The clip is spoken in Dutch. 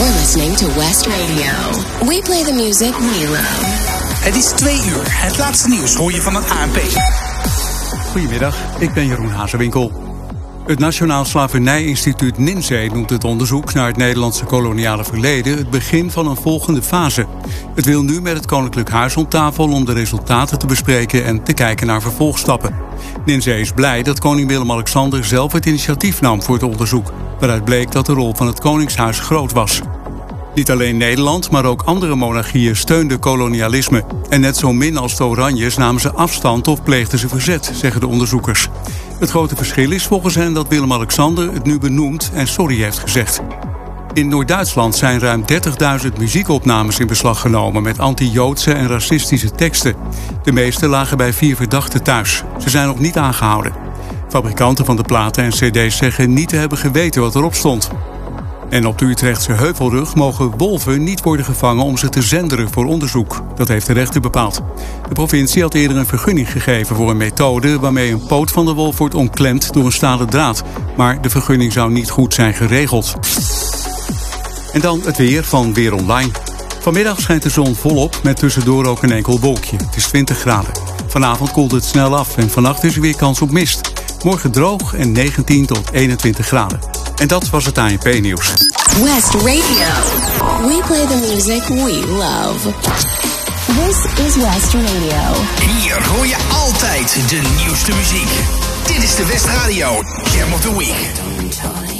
You're listening to West Radio. We play the music we love. Het is 2 uur. Het laatste nieuws hoor je van het ANP. Goedemiddag, ik ben Jeroen Hazewinkel. Het Nationaal Slavernij-instituut NINSE noemt het onderzoek naar het Nederlandse koloniale verleden het begin van een volgende fase. Het wil nu met het Koninklijk Huis om tafel om de resultaten te bespreken en te kijken naar vervolgstappen. NINSE is blij dat koning Willem-Alexander zelf het initiatief nam voor het onderzoek, waaruit bleek dat de rol van het Koningshuis groot was. Niet alleen Nederland, maar ook andere monarchieën steunden kolonialisme. En net zo min als de Oranjes namen ze afstand of pleegden ze verzet, zeggen de onderzoekers. Het grote verschil is volgens hen dat Willem-Alexander het nu benoemt en sorry heeft gezegd. In Noord-Duitsland zijn ruim 30.000 muziekopnames in beslag genomen met anti-Joodse en racistische teksten. De meeste lagen bij 4 verdachten thuis. Ze zijn nog niet aangehouden. Fabrikanten van de platen en cd's zeggen niet te hebben geweten wat erop stond. En op de Utrechtse Heuvelrug mogen wolven niet worden gevangen om ze te zenderen voor onderzoek. Dat heeft de rechter bepaald. De provincie had eerder een vergunning gegeven voor een methode waarmee een poot van de wolf wordt omklemd door een stalen draad. Maar de vergunning zou niet goed zijn geregeld. En dan het weer van Weer Online. Vanmiddag schijnt de zon volop met tussendoor ook een enkel wolkje. Het is 20 graden. Vanavond koelt het snel af en vannacht is er weer kans op mist. Morgen droog en 19 tot 21 graden. En dat was het ANP-nieuws. West Radio. We play the music we love. This is West Radio. Hier hoor je altijd de nieuwste muziek. Dit is de West Radio Jam of the Week.